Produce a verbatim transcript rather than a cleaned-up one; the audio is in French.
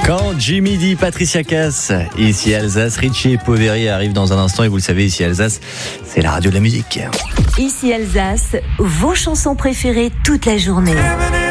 Quand Jimmy dit Patricia Cass, ici Alsace, Richie Poveri arrive dans un instant et vous le savez, ici Alsace, c'est la radio de la musique. Ici Alsace, vos chansons préférées toute la journée.